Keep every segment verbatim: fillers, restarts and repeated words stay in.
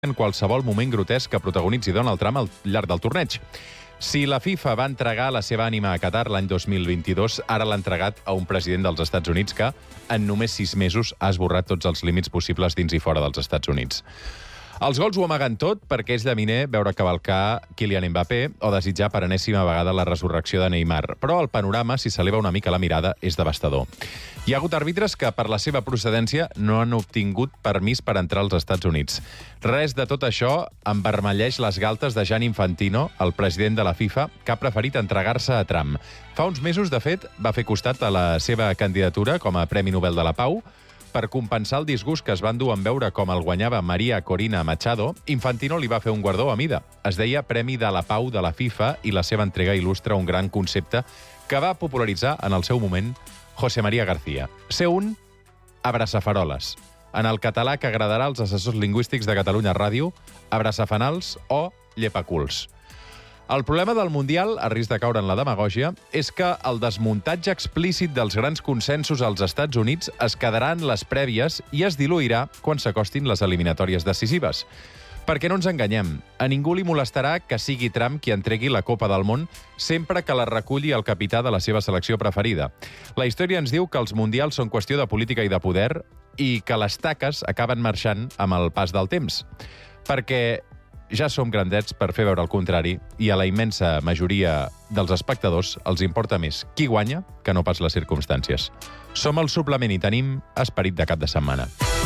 en qualsevol moment grotesc que protagonitzi Donald Trump al llarg del torneig. Si la FIFA va entregar la seva ànima a Qatar l'any dos mil vint-i-dos, ara l'ha entregat a un president dels Estats Units que, en només sis mesos, ha esborrat tots els límits possibles dins i fora dels Estats Units. Els gols ho amaguen tot perquè és llaminer veure cavalcar Kylian Mbappé o desitjar per enèsima vegada la resurrecció de Neymar. Però el panorama, si s'eleva una mica la mirada, és devastador. Hi ha hagut àrbitres que, per la seva procedència, no han obtingut permís per entrar als Estats Units. Res de tot això envermelleix les galtes de Gianni Infantino, el president de la FIFA, que ha preferit entregar-se a Trump. Fa uns mesos, de fet, va fer costat a la seva candidatura com a Premi Nobel de la Pau. Per compensar el disgust que es van dur en veure com el guanyava Maria Corina Machado, Infantino li va fer un guardó a mida. Es deia Premi de la Pau de la FIFA i la seva entrega il·lustra un gran concepte que va popularitzar en el seu moment José María García. Ser un abraçafaroles. En el català que agradarà als assessors lingüístics de Catalunya Ràdio, abraçafanals o llepaculs. El problema del Mundial, a risc de caure en la demagògia, és que el desmuntatge explícit dels grans consensos als Estats Units es quedarà en les prèvies i es diluirà quan s'acostin les eliminatòries decisives. Perquè no ens enganyem, a ningú li molestarà que sigui Trump qui entregui la Copa del Món sempre que la reculli el capità de la seva selecció preferida. La història ens diu que els Mundials són qüestió de política i de poder i que les taques acaben marxant amb el pas del temps. Perquè ja som grandets per fer veure el contrari i a la immensa majoria dels espectadors els importa més qui guanya que no pas les circumstàncies. Som el suplement i tenim esperit de cap de setmana.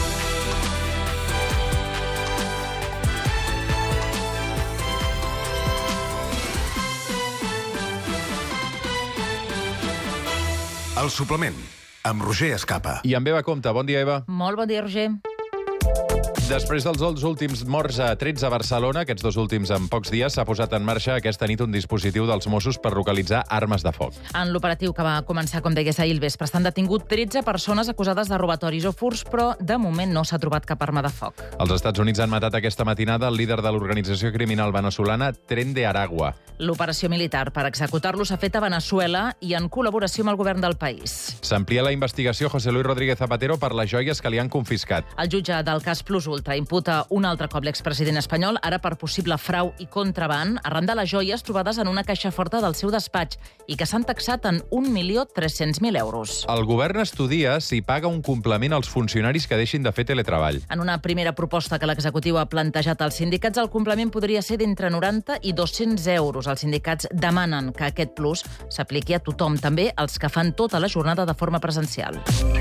El suplement, amb Roger Escapa. I amb Eva Compte. Bon dia, Eva. Molt bon dia, Roger. Després dels dos últims morts a trets a Barcelona, aquests dos últims en pocs dies, s'ha posat en marxa aquesta nit un dispositiu dels Mossos per localitzar armes de foc. En l'operatiu que va començar, com deies, ahir al vespre, estan detingut tretze persones acusades de robatoris o furts, però de moment no s'ha trobat cap arma de foc. Els Estats Units han matat aquesta matinada el líder de l'organització criminal venezolana Tren de Aragua. L'operació militar per executar-lo s'ha fet a Veneçuela i en col·laboració amb el govern del país. S'amplia la investigació José Luis Rodríguez Zapatero per les joies que li han confiscat. El jutge del cas Plus Ultra imputa un altre cop l'expresident espanyol, ara per possible frau i contraban, arran de les joies trobades en una caixa forta del seu despatx i que s'han taxat en un milió tres-cents mil euros. El govern estudia si paga un complement als funcionaris que deixin de fer teletreball. En una primera proposta que l'executiu ha plantejat als sindicats, el complement podria ser d'entre noranta i dos-cents euros. Els sindicats demanen que aquest plus s'apliqui a tothom, també als que fan tota la jornada de forma presencial.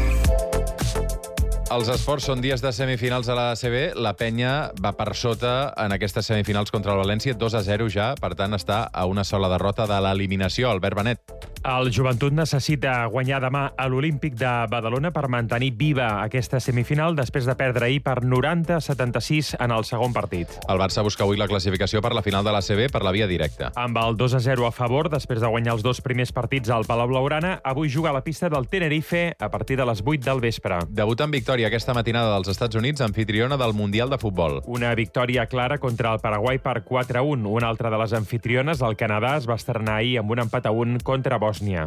Els esports són dies de semifinals a la A C B. La Penya va per sota en aquestes semifinals contra el València, dos a zero ja, per tant està a una sola derrota de l'eliminació. Albert Benet. El Joventut necessita guanyar demà a l'Olímpic de Badalona per mantenir viva aquesta semifinal després de perdre ahir per noranta a setanta-sis en el segon partit. El Barça busca avui la classificació per la final de l'A C B per la via directa. Amb el dos a zero a favor, després de guanyar els dos primers partits al Palau Blaugrana, avui juga a la pista del Tenerife a partir de les vuit del vespre. Debut en victòria aquesta matinada dels Estats Units, anfitriona del Mundial de Futbol. Una victòria clara contra el Paraguai per quatre a un. Una altra de les anfitriones, el Canadà, es va estrenar ahir amb un empat a un contra Bòsnia.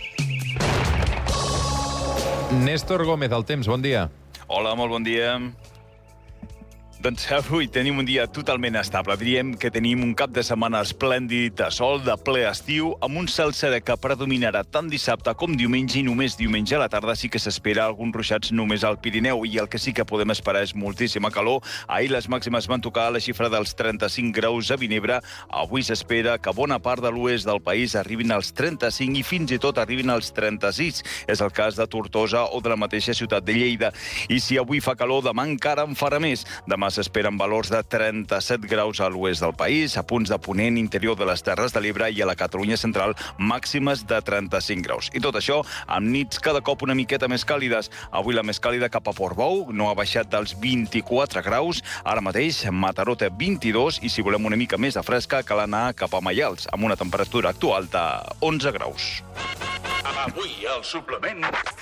Néstor Gómez, el temps, bon dia. Hola, molt bon dia. Doncs avui tenim un dia totalment estable. Diríem que tenim un cap de setmana esplèndid, de sol, de ple estiu, amb un cel serè que predominarà tant dissabte com diumenge, i només diumenge a la tarda sí que s'espera alguns ruixats només al Pirineu, i el que sí que podem esperar és moltíssima calor. Ahir les màximes van tocar la xifra dels trenta-cinc graus a Vinebre. Avui s'espera que bona part de l'oest del país arribin als trenta-cinc i fins i tot arribin als trenta-sis. És el cas de Tortosa o de la mateixa ciutat de Lleida. I si avui fa calor, demà encara en farà més. Demà s'esperen valors de trenta-set graus a l'oest del país, a punts de ponent interior de les Terres de l'Ebre i a la Catalunya central màximes de trenta-cinc graus. I tot això amb nits cada cop una miqueta més càlides. Avui la més càlida cap a Portbou, no ha baixat dels vint-i-quatre graus. Ara mateix Mataró té vint-i-dos i si volem una mica més de fresca cal anar cap a Maials, amb una temperatura actual de onze graus. Avui al suplement...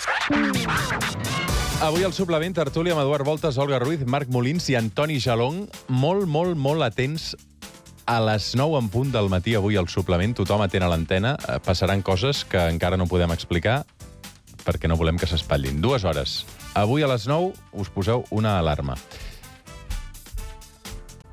Avui al suplement, tertúlia amb Eduard Voltes, Olga Ruiz, Marc Molins i Antoni Jalong. Molt, molt, molt atents a les nou en punt del matí avui al suplement. Tothom atent a l'antena. Passaran coses que encara no podem explicar perquè no volem que s'espatllin. Dues hores. Avui a les nou us poseu una alarma.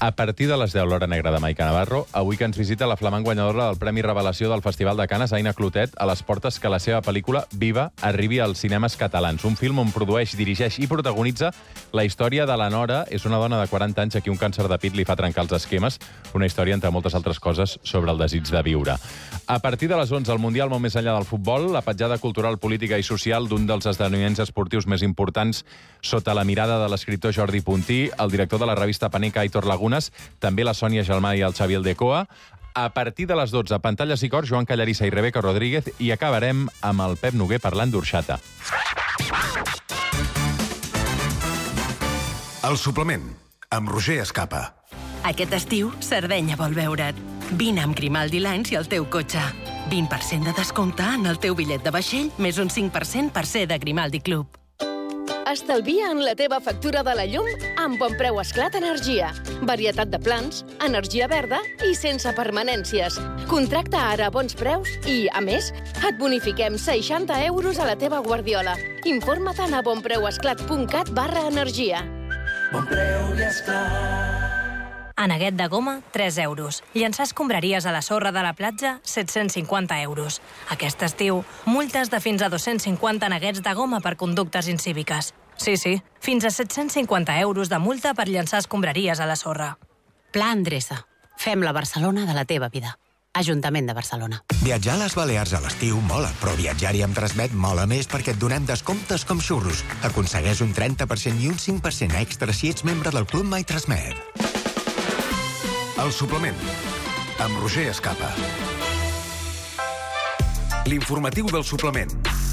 A partir de les deu, l'hora negra de Maica Navarro, avui que ens visita la flamant guanyadora del Premi Revelació del Festival de Canes, Aina Clotet, a les portes que la seva pel·lícula Viva arribi als cinemes catalans. Un film on produeix, dirigeix i protagonitza la història de la Nora. És una dona de quaranta anys a qui un càncer de pit li fa trencar els esquemes. Una història, entre moltes altres coses, sobre el desig de viure. A partir de les onze, el Mundial molt més enllà del futbol, la petjada cultural, política i social d'un dels esdeveniments esportius més importants sota la mirada de l'escriptor Jordi Puntí, el director de la revista Paneca, Aitor Lagunas, també la Sònia Gelmà i el Xavi Aldecoa. A partir de les dotze, Pantalles i Cors, Joan Callarissa i Rebeca Rodríguez, i acabarem amb el Pep Noguer parlant d'orxata. El suplement, amb Roger Escapa. Aquest estiu, Sardenya vol veure't. Vine amb Grimaldi Lines i el teu cotxe. vint per cent de descompte en el teu bitllet de vaixell, més un cinc per cent per ser de Grimaldi Club. Estalvia en la teva factura de la llum amb Bon Preu Esclat Energia. Varietat de plans, energia verda i sense permanències. Contracta ara a bons preus i, a més, et bonifiquem seixanta euros a la teva guardiola. Informa't a bonpreuesclat.cat barra energia. Bon Preu i Esclat. Aneguet de goma, tres euros. Llançar escombraries a la sorra de la platja, set-cents cinquanta euros. Aquest estiu, multes de fins a dos-cents cinquanta aneguets de goma per conductes incíviques. Sí, sí, fins a set-cents cinquanta euros de multa per llançar escombraries a la sorra. Pla Endreça. Fem la Barcelona de la teva vida. Ajuntament de Barcelona. Viatjar a les Balears a l'estiu mola, però viatjar-hi amb Transmet mola més perquè et donem descomptes com xurros. Aconsegueix un trenta per cent i un cinc per cent extra si ets membre del Club My Transmet. El suplement, amb Roger Escapa. L'informatiu del suplement.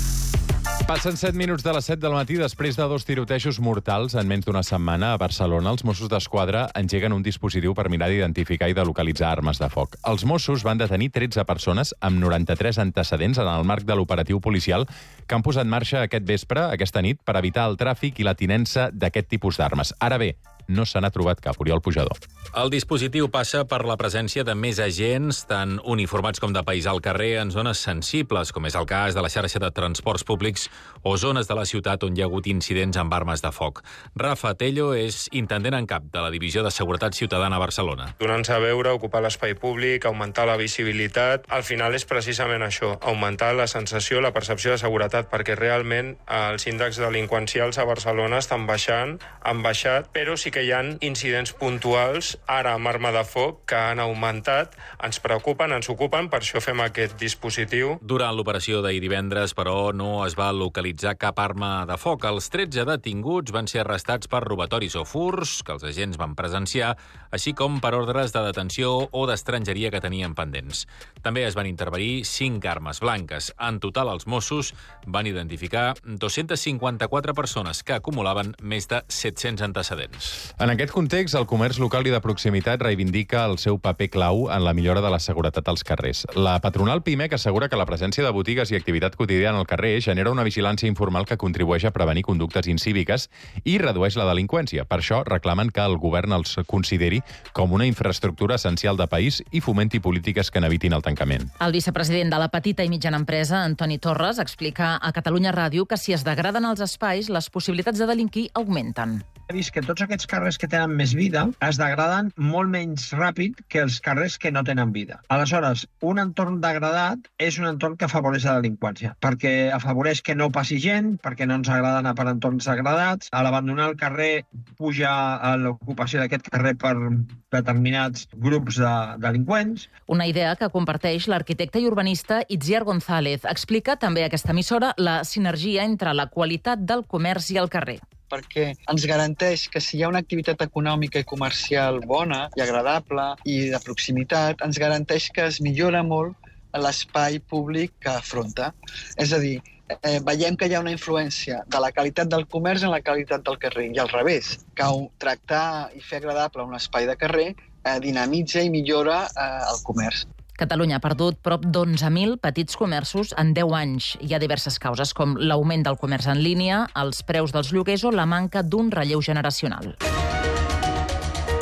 Passen set minuts de les set del matí després de dos tirotejos mortals en menys d'una setmana a Barcelona. Els Mossos d'Esquadra engeguen un dispositiu per mirar d'identificar i de localitzar armes de foc. Els Mossos van detenir tretze persones amb noranta-tres antecedents en el marc de l'operatiu policial que han posat en marxa aquest vespre, aquesta nit, per evitar el tràfic i la tinença d'aquest tipus d'armes. Ara bé, no se n'ha trobat cap. Oriol Pujador. El dispositiu passa per la presència de més agents, tant uniformats com de país al carrer, en zones sensibles, com és el cas de la xarxa de transports públics o zones de la ciutat on hi ha hagut incidents amb armes de foc. Rafa Tello és intendent en cap de la Divisió de Seguretat Ciutadana a Barcelona. Donant-se a veure, ocupar l'espai públic, augmentar la visibilitat, al final és precisament això, augmentar la sensació, la percepció de seguretat, perquè realment els índexs delinqüencials a Barcelona estan baixant, han baixat, però sí que hi ha incidents puntuals, ara amb arma de foc, que han augmentat, ens preocupen, ens ocupen, per això fem aquest dispositiu. Durant l'operació d'ahir divendres, però, no es va localitzar cap arma de foc. Els tretze detinguts van ser arrestats per robatoris o furs, que els agents van presenciar, així com per ordres de detenció o d'estrangeria que tenien pendents. També es van intervenir cinc armes blanques. En total, els Mossos van identificar dos-centes cinquanta-quatre persones que acumulaven més de set-cents antecedents. En aquest context, el comerç local i de proximitat reivindica el seu paper clau en la millora de la seguretat als carrers. La patronal Pimec assegura que la presència de botigues i activitat quotidiana al carrer genera una vigilància informal que contribueix a prevenir conductes incíviques i redueix la delinqüència. Per això reclamen que el govern els consideri com una infraestructura essencial de país i fomenti polítiques que n'evitin el tancament. El vicepresident de la petita i mitjana empresa, Antoni Torres, explica a Catalunya Ràdio que si es degraden els espais, les possibilitats de delinquir augmenten. He vist que tots aquests carrers que tenen més vida es degraden molt menys ràpid que els carrers que no tenen vida. Aleshores, un entorn degradat és un entorn que afavoreix la delinqüència, perquè afavoreix que no passi gent, perquè no ens agrada anar per entorns degradats. A l'abandonar el carrer puja a l'ocupació d'aquest carrer per determinats grups de delinqüents. Una idea que comparteix l'arquitecte i urbanista Itziar González. Explica també a aquesta emissora la sinergia entre la qualitat del comerç i el carrer, perquè ens garanteix que si hi ha una activitat econòmica i comercial bona i agradable i de proximitat, ens garanteix que es millora molt l'espai públic que afronta. És a dir, eh, veiem que hi ha una influència de la qualitat del comerç en la qualitat del carrer, i al revés, que tractar i fer agradable un espai de carrer eh, dinamitza i millora eh, el comerç. Catalunya ha perdut prop d'onze mil petits comerços en deu anys. Hi ha diverses causes, com l'augment del comerç en línia, els preus dels lloguers o la manca d'un relleu generacional.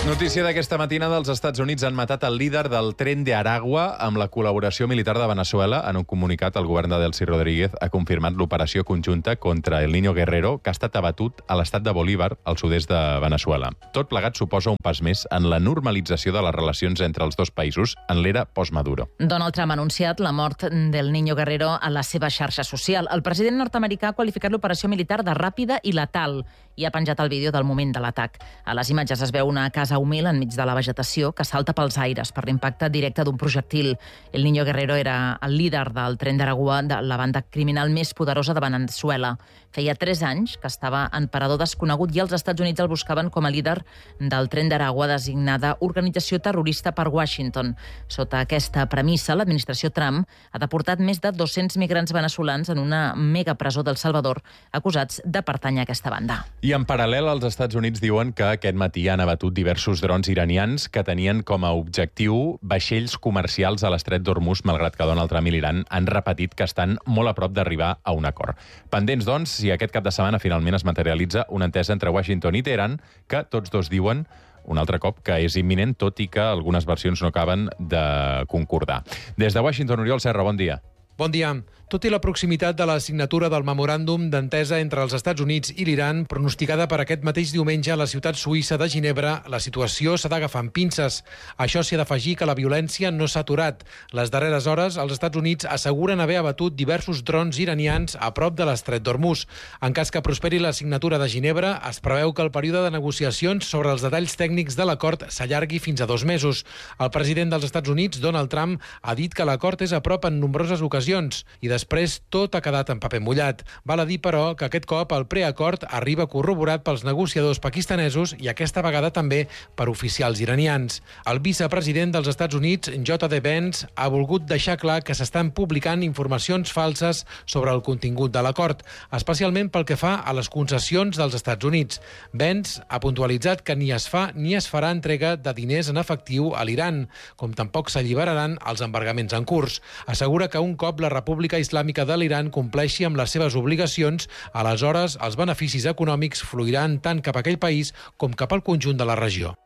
Notícia d'aquesta matina dels Estats Units. Han matat el líder del Tren de Aragua amb la col·laboració militar de Venezuela. En un comunicat, el govern de Delcy Rodríguez ha confirmat l'operació conjunta contra el Niño Guerrero, que ha estat abatut a l'estat de Bolívar, al sud-est de Venezuela. Tot plegat suposa un pas més en la normalització de les relacions entre els dos països en l'era post-Maduro. Donald Trump ha anunciat la mort del Niño Guerrero a la seva xarxa social. El president nord-americà ha qualificat l'operació militar de ràpida i letal i ha penjat el vídeo del moment de l'atac. A les imatges es veu una casa humil enmig de la vegetació que salta pels aires per l'impacte directe d'un projectil. El Niño Guerrero era el líder del Tren d'Aragua, de la banda criminal més poderosa de Venezuela. Feia tres anys que estava en parador desconegut i els Estats Units el buscaven com a líder del Tren d'Aragua, designada organització terrorista per Washington. Sota aquesta premissa, l'administració Trump ha deportat més de dos-cents migrants veneçolans en una megapresó del Salvador, acusats de pertànyer a aquesta banda. I en paral·lel, els Estats Units diuen que aquest matí han abatut diversos drons iranians que tenien com a objectiu vaixells comercials a l'estret d'Hormuz, malgrat que Donald Trump i l'Iran han repetit que estan molt a prop d'arribar a un acord. Pendents, doncs, si aquest cap de setmana finalment es materialitza una entesa entre Washington i Teheran, que tots dos diuen un altre cop que és imminent, tot i que algunes versions no acaben de concordar. Des de Washington, Oriol Serra, bon dia. Bon dia. Tot i la proximitat de la signatura del memoràndum d'entesa entre els Estats Units i l'Iran, pronosticada per aquest mateix diumenge a la ciutat suïssa de Ginebra, la situació s'ha d'agafar amb pinces. Això s'hi ha d'afegir que la violència no s'ha aturat. Les darreres hores, els Estats Units asseguren haver abatut diversos drons iranians a prop de l'estret d'Hormuz. En cas que prosperi la signatura de Ginebra, es preveu que el període de negociacions sobre els detalls tècnics de l'acord s'allargui fins a dos mesos. El president dels Estats Units, Donald Trump, ha dit que l'acord és a prop en nombroses ocasions i després tot ha quedat en paper mullat. Val a dir, però, que aquest cop el preacord arriba corroborat pels negociadors pakistanesos i aquesta vegada també per oficials iranians. El vicepresident dels Estats Units, J D Vance, ha volgut deixar clar que s'estan publicant informacions falses sobre el contingut de l'acord, especialment pel que fa a les concessions dels Estats Units. Vance ha puntualitzat que ni es fa ni es farà entrega de diners en efectiu a l'Iran, com tampoc s'alliberaran els embargaments en curs. Assegura que un cop la República Islàmica de l'Iran compleixi amb les seves obligacions, aleshores els beneficis econòmics fluiran tant cap a aquell país com cap al conjunt de la regió.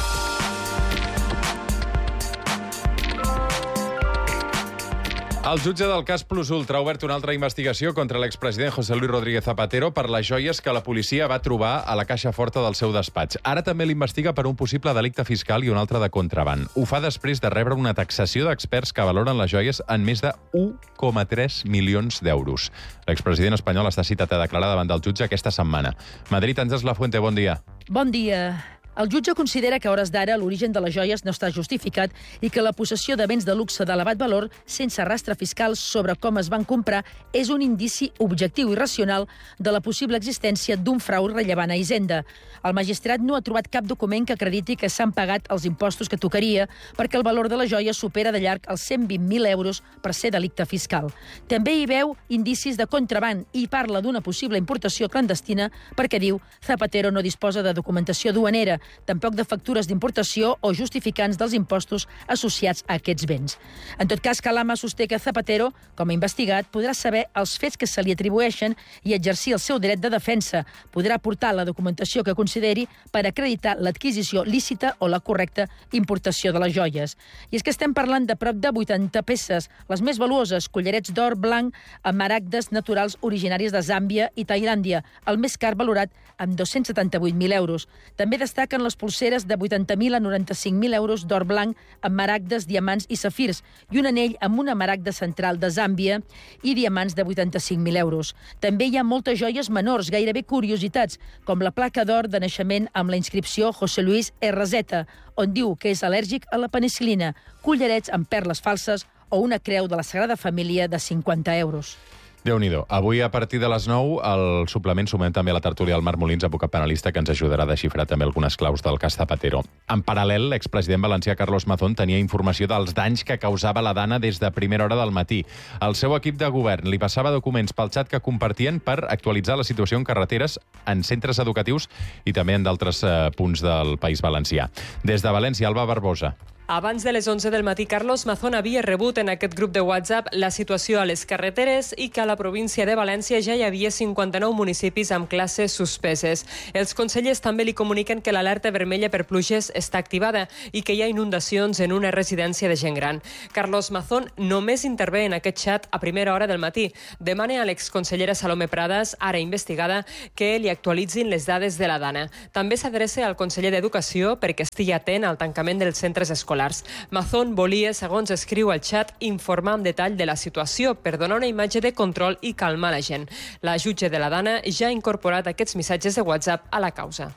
El jutge del cas Plus Ultra ha obert una altra investigació contra l'expresident José Luis Rodríguez Zapatero per les joies que la policia va trobar a la caixa forta del seu despatx. Ara també l'investiga per un possible delicte fiscal i un altre de contraban. Ho fa després de rebre una taxació d'experts que valoren les joies en més de un coma tres milions d'euros. L'expresident espanyol està citat a declarar davant del jutge aquesta setmana. Madrid, Àngels Lafuente, bon dia. Bon dia. El jutge considera que a hores d'ara l'origen de les joies no està justificat i que la possessió de béns de luxe d'elevat valor sense rastre fiscal sobre com es van comprar és un indici objectiu i racional de la possible existència d'un frau rellevant a Hisenda. El magistrat no ha trobat cap document que acrediti que s'han pagat els impostos que tocaria perquè el valor de les joies supera de llarg els cent vint mil euros per ser delicte fiscal. També hi veu indicis de contraban i parla d'una possible importació clandestina perquè diu Zapatero no disposa de documentació duanera, tampoc de factures d'importació o justificants dels impostos associats a aquests béns. En tot cas, Calama sosté que Zapatero, com a investigat, podrà saber els fets que se li atribueixen i exercir el seu dret de defensa. Podrà portar la documentació que consideri per acreditar l'adquisició lícita o la correcta importació de les joies. I és que estem parlant de prop de vuitanta peces, les més valuoses, collarets d'or blanc amb maragdes naturals originaris de Zàmbia i Tailàndia, el més car valorat amb dos-cents setanta-vuit mil euros. També destaquen les pulseres de vuitanta mil a noranta-cinc mil euros d'or blanc amb maragdes, diamants i safirs i un anell amb una maragda central de Zàmbia i diamants de vuitanta-cinc mil euros. També hi ha moltes joies menors, gairebé curiositats, com la placa d'or de naixement amb la inscripció José Luis R Z, on diu que és al·lèrgic a la penicil·lina, collarets amb perles falses o una creu de la Sagrada Família de cinquanta euros. Déu-n'hi-do. Avui, a partir de les nou, al suplement sumem també a la tertúlia al Marc Molins, advocat penalista, que ens ajudarà a desxifrar també algunes claus del cas Zapatero. En paral·lel, l'expresident valencià Carlos Mazón tenia informació dels danys que causava la Dana des de primera hora del matí. El seu equip de govern li passava documents pel xat que compartien per actualitzar la situació en carreteres, en centres educatius i també en d'altres eh, punts del País Valencià. Des de València, Alba Barbosa. Abans de les onze del matí, Carlos Mazón havia rebut en aquest grup de WhatsApp la situació a les carreteres i que a la província de València ja hi havia cinquanta-nou municipis amb classes suspeses. Els consellers també li comuniquen que l'alerta vermella per pluges està activada i que hi ha inundacions en una residència de gent gran. Carlos Mazón només intervé en aquest xat a primera hora del matí. Demana a l'exconsellera Salomé Pradas, ara investigada, que li actualitzin les dades de la Dana. També s'adreça al conseller d'Educació perquè estigui atent al tancament dels centres escolars. Mazón volia, segons escriu al xat, informar en detall de la situació per donar una imatge de control i calmar la gent. La jutge de la Dana ja ha incorporat aquests missatges de WhatsApp a la causa.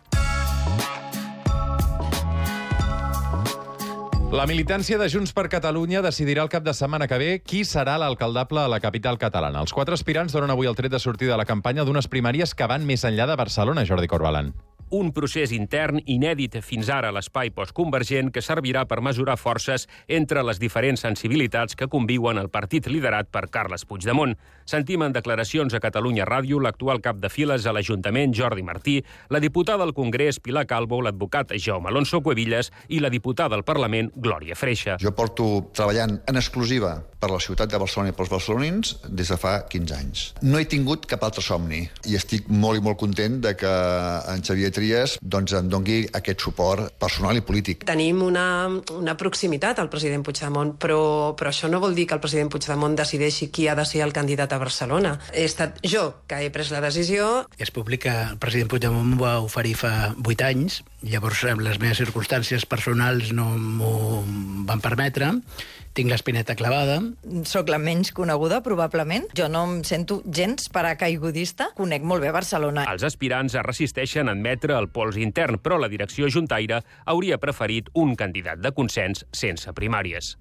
La militància de Junts per Catalunya decidirà el cap de setmana que ve qui serà l'alcaldable a la capital catalana. Els quatre aspirants donen avui el tret de sortida de la campanya d'unes primàries que van més enllà de Barcelona, Jordi Corbalan. Un procés intern inèdit fins ara a l'espai postconvergent que servirà per mesurar forces entre les diferents sensibilitats que conviuen al partit liderat per Carles Puigdemont. Sentim en declaracions a Catalunya Ràdio l'actual cap de files a l'Ajuntament, Jordi Martí, la diputada al Congrés, Pilar Calvo, l'advocat Jaume Alonso Cuevillas i la diputada al Parlament, Glòria Freixa. Jo porto treballant en exclusiva per la ciutat de Barcelona i pels barcelonins des de fa quinze anys. No he tingut cap altre somni i estic molt i molt content de que en Xavier Trias doncs, em doni aquest suport personal i polític. Tenim una, una proximitat al president Puigdemont, però, però això no vol dir que el president Puigdemont decideixi qui ha de ser el candidat a Barcelona. He estat jo que he pres la decisió. És públic que el president Puigdemont m'ho va oferir fa vuit anys, llavors les meves circumstàncies personals no m'ho van permetre. Tinc l'espineta clavada. Soc la menys coneguda, probablement. Jo no em sento gens paracaigudista. Conec molt bé Barcelona. Els aspirants es resisteixen a admetre el pols intern, però la direcció juntaire hauria preferit un candidat de consens sense primàries.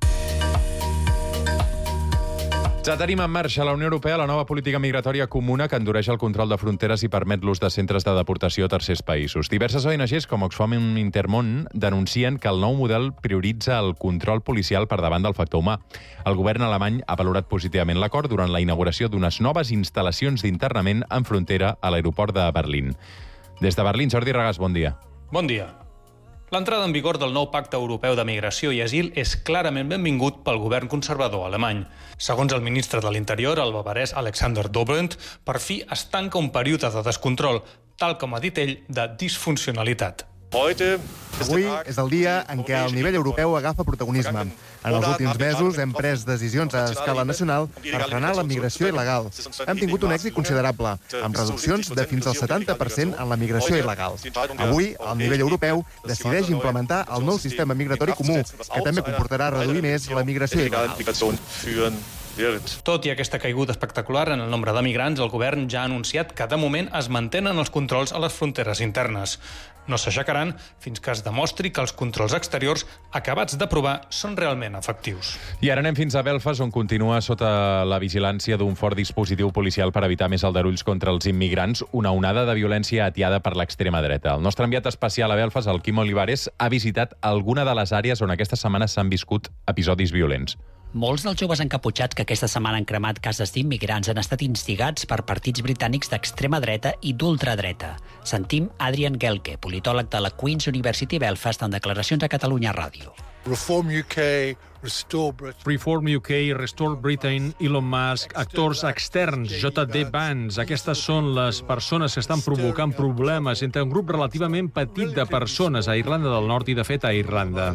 Ja tenim en marxa a la Unió Europea la nova política migratòria comuna que endureix el control de fronteres i permet l'ús de centres de deportació a tercers països. Diverses O N Ges, com Oxfam Intermón, denuncien que el nou model prioritza el control policial per davant del factor humà. El govern alemany ha valorat positivament l'acord durant la inauguració d'unes noves instal·lacions d'internament en frontera a l'aeroport de Berlín. Des de Berlín, Jordi Regàs, bon dia. Bon dia. L'entrada en vigor del nou Pacte Europeu de Migració i Asil és clarament benvingut pel govern conservador alemany. Segons el ministre de l'Interior, el bavarès Alexander Dobrindt, per fi es tanca un període de descontrol, tal com ha dit ell, de disfuncionalitat. Avui és el dia en què el nivell europeu agafa protagonisme. En els últims mesos hem pres decisions a escala nacional per frenar la migració il·legal. Hem tingut un èxit considerable, amb reduccions de fins al setanta per cent en la migració il·legal. Avui, el nivell europeu decideix implementar el nou sistema migratori comú, que també comportarà reduir més la migració il·legal. Tot i aquesta caiguda espectacular en el nombre de migrants, el govern ja ha anunciat que de moment es mantenen els controls a les fronteres internes. No s'aixecaran fins que es demostri que els controls exteriors acabats d'aprovar són realment efectius. I ara anem fins a Belfast, on continua sota la vigilància d'un fort dispositiu policial per evitar més aldarulls contra els immigrants, una onada de violència atiada per l'extrema dreta. El nostre enviat especial a Belfast, el Quim Olivares, ha visitat alguna de les àrees on aquesta setmana s'han viscut episodis violents. Molts dels joves encaputxats que aquesta setmana han cremat cases d'immigrants han estat instigats per partits britànics d'extrema dreta i d'ultradreta. Sentim Adrian Gelke, politòleg de la Queen's University Belfast, en declaracions a Catalunya Ràdio. Reform U K, Restore Britain. Reform U K, Restore Britain, Elon Musk, actors externs, J D Vance. Aquestes són les persones que estan provocant problemes entre un grup relativament petit de persones a Irlanda del Nord i, de fet, a Irlanda.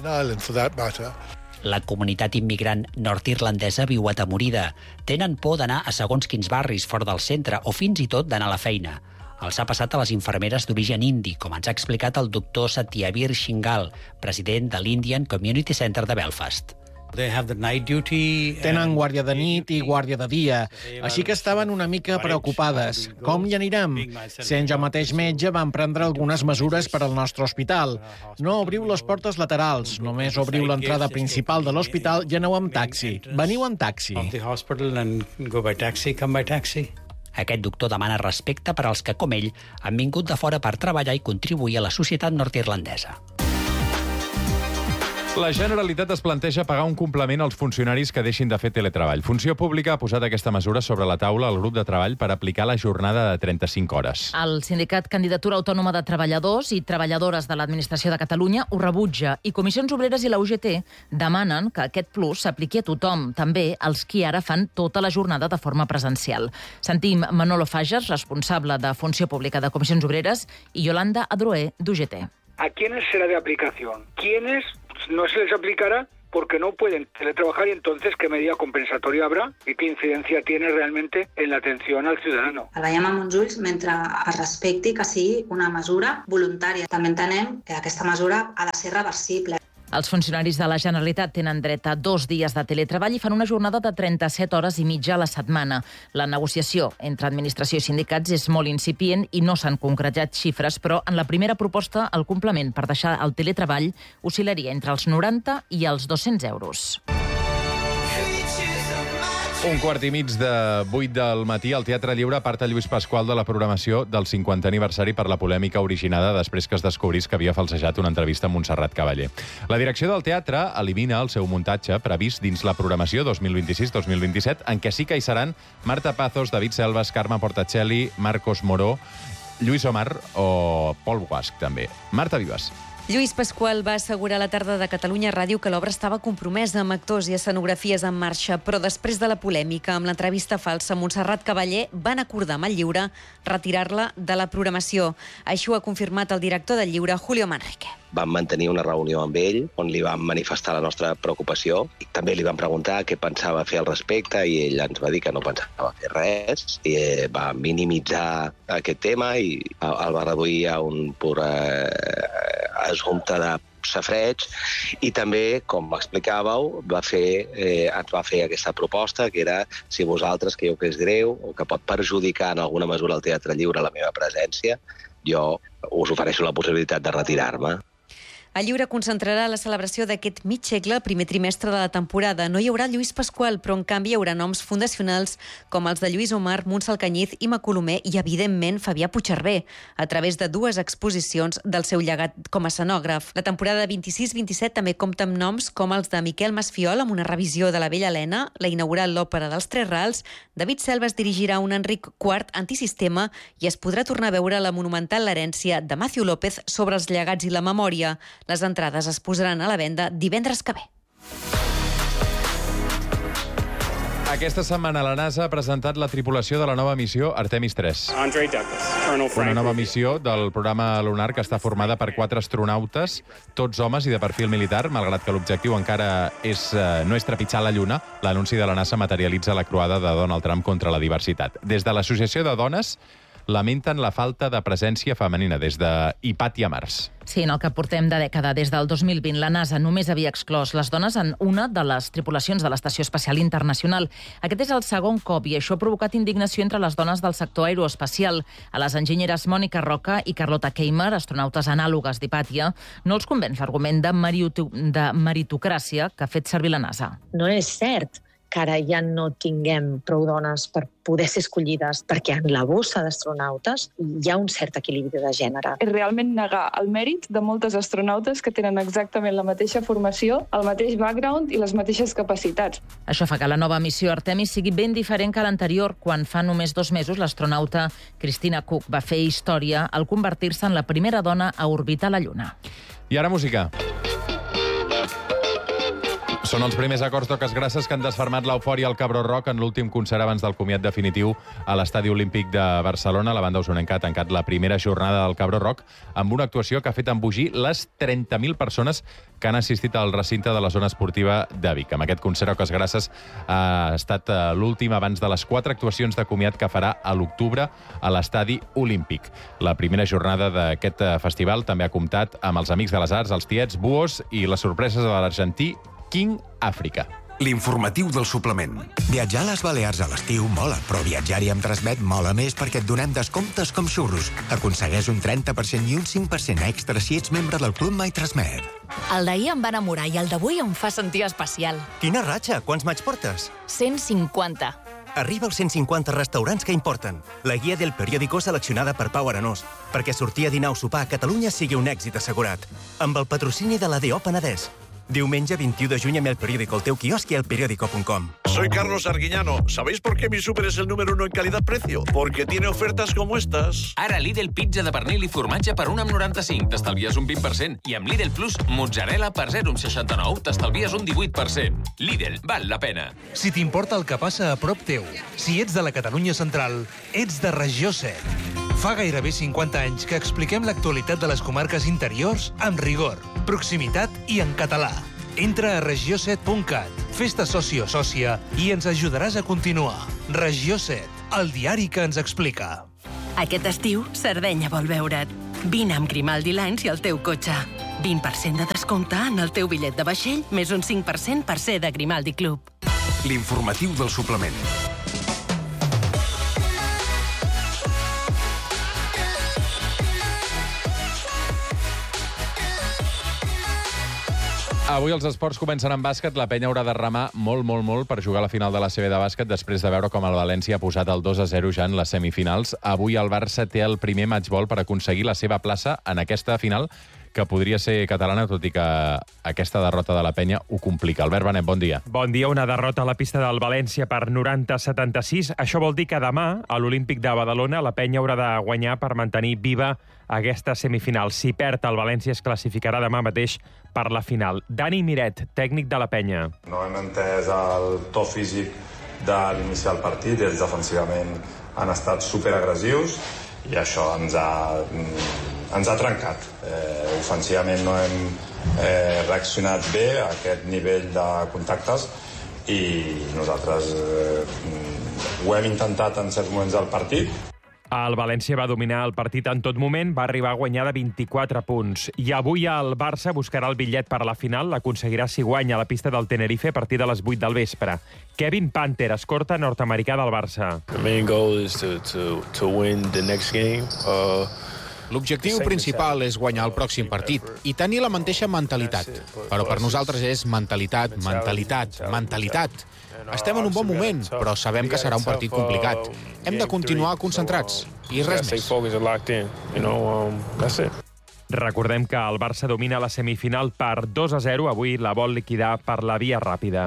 La comunitat immigrant nord-irlandesa viu atemorida. Tenen por d'anar a segons quins barris fora del centre o fins i tot d'anar a la feina. Els ha passat a les infermeres d'origen indi, com ens ha explicat el doctor Satyavir Shingal, president de l'Indian Community Center de Belfast. Tenen guàrdia de nit i guàrdia de dia, així que estaven una mica preocupades. Com hi anirem? Sent jo mateix metge, vam prendre algunes mesures per al nostre hospital. No obriu les portes laterals, només obriu l'entrada principal de l'hospital i aneu amb taxi. Veniu amb taxi. Aquest doctor demana respecte per als que, com ell, han vingut de fora per treballar i contribuir a la societat nord-irlandesa. La Generalitat es planteja pagar un complement als funcionaris que deixin de fer teletreball. Funció Pública ha posat aquesta mesura sobre la taula al grup de treball per aplicar la jornada de trenta-cinc hores. El sindicat Candidatura Autònoma de Treballadors i Treballadores de l'Administració de Catalunya ho rebutja i Comissions Obreres i la U G T demanen que aquest plus s'apliqui a tothom, també als qui ara fan tota la jornada de forma presencial. Sentim Manolo Fages, responsable de Funció Pública de Comissions Obreres, i Yolanda Adroé, d'U G T. ¿A quiénes será de aplicación? ¿Quiénes no se les aplicará porque no pueden teletrabajar y entonces qué medida compensatoria habrá y qué incidencia tiene realmente en la atención al ciudadano? Veiem amb uns ulls mentre es respecti que sigui una mesura voluntària. També entenem que aquesta mesura ha de ser reversible. Els funcionaris de la Generalitat tenen dret a dos dies de teletreball i fan una jornada de trenta-set hores i mitja a la setmana. La negociació entre administració i sindicats és molt incipient i no s'han concretat xifres, però en la primera proposta el complement per deixar el teletreball oscil·laria entre els noranta i els dos-cents euros. Un quart i mig de vuit del matí, al Teatre Lliure aparta Lluís Pasqual de la programació del cinquantè aniversari per la polèmica originada després que es descobrís que havia falsejat una entrevista amb Montserrat Cavaller. La direcció del teatre elimina el seu muntatge previst dins la programació dos mil vint-i-sis dos mil vint-i-set, en què sí que hi seran Marta Pazos, David Selvas, Carme Portacelli, Marcos Moró, Lluís Omar o Pol Guasc, també. Marta Vives. Lluís Pasqual va assegurar a la tarda de Catalunya Ràdio que l'obra estava compromesa amb actors i escenografies en marxa, però després de la polèmica amb l'entrevista falsa, Montserrat Cavaller van acordar amb el Lliure retirar-la de la programació. Això ho ha confirmat el director del Lliure, Julio Manrique. Vam mantenir una reunió amb ell on li vam manifestar la nostra preocupació i també li vam preguntar què pensava fer al respecte i ell ens va dir que no pensava fer res i va minimitzar aquest tema i el va reduir a un pur eh, assumpte de safreig i també, com explicàveu, va fer, eh, ens va fer aquesta proposta que era si vosaltres creieu que és greu o que pot perjudicar en alguna mesura al Teatre Lliure la meva presència, jo us ofereixo la possibilitat de retirar-me. El Lliure concentrarà la celebració d'aquest mig segle, el primer trimestre de la temporada. No hi haurà Lluís Pasqual, però en canvi hi haurà noms fundacionals com els de Lluís Omar, Montse Alcañiz, Ima Colomer i, evidentment, Fabià Puigcerver, a través de dues exposicions del seu llegat com a escenògraf. La temporada vint-i-sis vint-i-set també compta amb noms com els de Miquel Masfiol, amb una revisió de La Bella Helena, la inaugural l'Òpera dels Tres Rals, David Selvas dirigirà un Enric quart antisistema i es podrà tornar a veure la monumental L'herència de Matthew López sobre els llegats i la memòria. Les entrades es posaran a la venda divendres que ve. Aquesta setmana la NASA ha presentat la tripulació de la nova missió Artemis tres. Andre Douglas, Colonel Frank Una nova missió del programa lunar que està formada per quatre astronautes, tots homes i de perfil militar, malgrat que l'objectiu encara és, eh, no és trepitjar la Lluna. L'anunci de la NASA materialitza la croada de Donald Trump contra la diversitat. Des de l'Associació de Dones lamenten la falta de presència femenina des de Hipàtia Mars. Sí, en el que portem de dècada, des del dos mil vint, la NASA només havia exclòs les dones en una de les tripulacions de l'Estació Espacial Internacional. Aquest és el segon cop i això ha provocat indignació entre les dones del sector aeroespacial. A les enginyeres Mònica Roca i Carlota Keimer, astronautes anàlogues d'Hipàtia, no els convenç l'argument de, meritu- de meritocràcia que ha fet servir la NASA. No és cert que ara ja no tinguem prou dones per poder ser escollides, perquè en la bossa d'astronautes hi ha un cert equilibri de gènere. És realment negar el mèrit de moltes astronautes que tenen exactament la mateixa formació, el mateix background i les mateixes capacitats. Això fa que la nova missió Artemis sigui ben diferent que l'anterior, quan fa només dos mesos l'astronauta Christina Koch va fer història al convertir-se en la primera dona a orbitar la Lluna. I ara música. Són els primers acords d'Oques Grasses que han desfermat l'eufòria al Cabró Rock en l'últim concert abans del comiat definitiu a l'Estadi Olímpic de Barcelona. La banda usonenca ha tancat la primera jornada del Cabró Rock amb una actuació que ha fet embogir les trenta mil persones que han assistit al recinte de la zona esportiva de Vic. Amb aquest concert, Oques Grasses ha estat l'últim abans de les quatre actuacions de comiat que farà a l'octubre a l'Estadi Olímpic. La primera jornada d'aquest festival també ha comptat amb els Amics de les Arts, els Tiets, Buos i les sorpreses de l'argentí King Àfrica. L'informatiu del suplement. Viatjar a les Balears a l'estiu mola, però viatjar-hi amb Transmet mola més perquè et donem descomptes com xurros. Aconsegueix un trenta per cent i un cinc per cent extra si ets membre del Club My Transmet. El d'ahir em va enamorar i el d'avui em fa sentir especial. Quina ratxa! Quants maig portes? cent cinquanta. Arriba als cent cinquanta restaurants que importen. La guia del periòdico seleccionada per Pau Aranós, perquè sortir a dinar o sopar a Catalunya sigui un èxit assegurat. Amb el patrocini de la D O Penedès. Diumenge vint-i-u de juny amb El Periódico, el teu quiosc i elperiódico punto com. Soy Carlos Arguiñano. ¿Sabéis por qué mi súper es el número uno en calidad-precio? Porque tiene ofertas como estas. Ara Lidl pizza de pernil i formatge per un amb noranta-cinc, t'estalvies un vint per cent. I amb Lidl Plus, mozzarella per zero coma seixanta-nou, t'estalvies un divuit per cent. Lidl, val la pena. Si t'importa el que passa a prop teu, si ets de la Catalunya central, ets de Regió set. Fa gairebé cinquanta anys que expliquem l'actualitat de les comarques interiors amb rigor, proximitat i en català. Entra a regió set punt cat, fes-te soci o sòcia i ens ajudaràs a continuar. Regió set, el diari que ens explica. Aquest estiu, Sardenya vol veure't. Vine amb Grimaldi Lines i el teu cotxe. vint per cent de descompte en el teu bitllet de vaixell, més un cinc per cent per ser de Grimaldi Club. L'informatiu del suplement. Avui els esports comencen amb bàsquet. La penya haurà de remar molt, molt, molt per jugar a la final de la C B de bàsquet després de veure com el València ha posat el dos a zero ja en les semifinals. Avui el Barça té el primer matchball per aconseguir la seva plaça en aquesta final, que podria ser catalana, tot i que aquesta derrota de la penya ho complica. Albert Benet, bon dia. Bon dia. Una derrota a la pista del València per noranta a setanta-sis. Això vol dir que demà, a l'Olímpic de Badalona, la penya haurà de guanyar per mantenir viva aquesta semifinal. Si perd, el València es classificarà demà mateix per la final. Dani Miret, tècnic de la penya. No hem entès el to físic de l'iniciar el partit. Ells defensivament han estat superagressius i això ens ha, ens ha trencat. Eh, ofensivament no hem eh, reaccionat bé a aquest nivell de contactes i nosaltres eh, ho hem intentat en certs moments del partit. El València va dominar el partit en tot moment, va arribar a guanyar de vint-i-quatre punts. I avui el Barça buscarà el bitllet per a la final, l'aconseguirà si guanya a la pista del Tenerife a partir de les vuit del vespre. Kevin Panther, escorta nord-americà del Barça. The main goal is to, to, to win the next game. Uh... L'objectiu principal és guanyar el pròxim partit i tenir la mateixa mentalitat. Però per nosaltres és mentalitat, mentalitat, mentalitat. Estem en un bon moment, però sabem que serà un partit complicat. Hem de continuar concentrats, i res més. Recordem que el Barça domina la semifinal per dos a zero. Avui la vol liquidar per la via ràpida.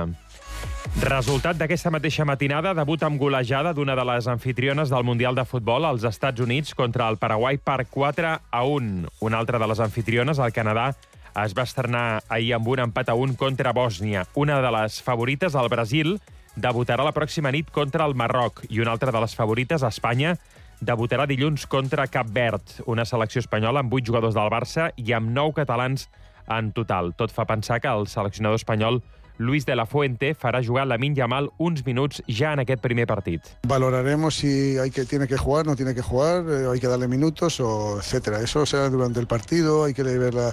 Resultat d'aquesta mateixa matinada, debut amb golejada d'una de les anfitriones del Mundial de Futbol als Estats Units contra el Paraguai per quatre a un. Una altra de les anfitriones, el Canadà, es va estrenar ahir amb un empat a un contra Bòsnia. Una de les favorites, el Brasil, debutarà la pròxima nit contra el Marroc. I una altra de les favorites, Espanya, debutarà dilluns contra Cap Verd, una selecció espanyola amb vuit jugadors del Barça i amb nou catalans en total. Tot fa pensar que el seleccionador espanyol Luis de la Fuente farà jugar Lamine Yamal uns minuts ja en aquest primer partit. Valoraremos si hay que, tiene que jugar, no tiene que jugar, eh, hay que darle minutos, o etcétera. Eso será durante el partido, hay que ver la,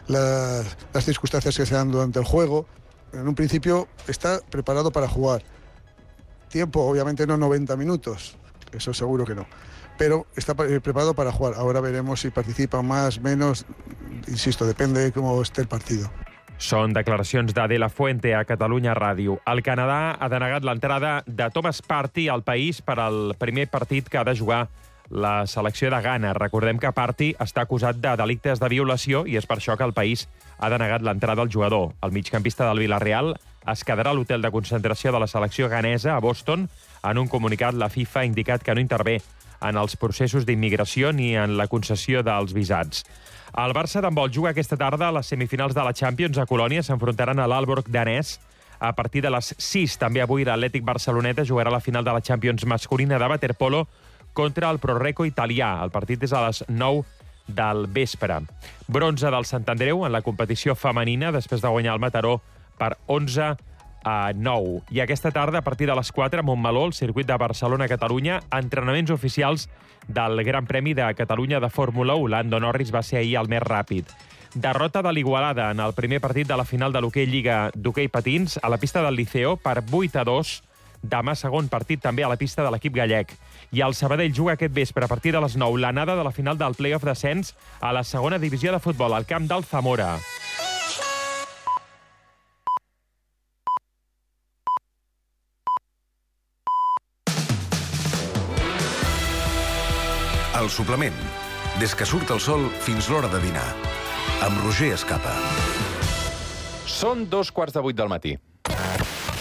la, las circunstancias que se dan durante el juego. En un principio está preparado para jugar. Tiempo, obviamente no noventa minutos, eso seguro que no. Pero está preparado para jugar. Ahora veremos si participa más, menos, insisto, depende de cómo esté el partido. Són declaracions de De La Fuente a Catalunya Ràdio. El Canadà ha denegat l'entrada de Thomas Partey al país per al primer partit que ha de jugar la selecció de Ghana. Recordem que Partey està acusat de delictes de violació i és per això que el país ha denegat l'entrada al jugador. El migcampista del Villarreal es quedarà a l'hotel de concentració de la selecció ghanesa a Boston. En un comunicat, la FIFA ha indicat que no intervé en els processos d'immigració ni en la concessió dels visats. El Barça d'handbol juga aquesta tarda a les semifinals de la Champions a Colònia. S'enfrontaran a l'Aalborg danès a partir de les sis. També avui l'Atlètic Barceloneta jugarà la final de la Champions masculina de waterpolo contra el Prorreco italià. El partit és a les nou del vespre. Bronze del Sant Andreu en la competició femenina després de guanyar el Mataró per onze a nou. I aquesta tarda, a partir de les quatre, a Montmeló, el circuit de Barcelona-Catalunya, entrenaments oficials del Gran Premi de Catalunya de Fórmula u. Lando Norris va ser ahir el més ràpid. Derrota de l'Igualada en el primer partit de la final de l'hoquei Lliga d'hoquei patins a la pista del Liceo per vuit a dos. Demà segon partit també a la pista de l'equip gallec. I el Sabadell juga aquest vespre a partir de les nou l'anada de la final del play-off d'ascens a la segona divisió de futbol al camp del Zamora. El suplement. Des que surt el sol fins l'hora de dinar. Amb Roger Escapa. Són dos quarts de vuit del matí.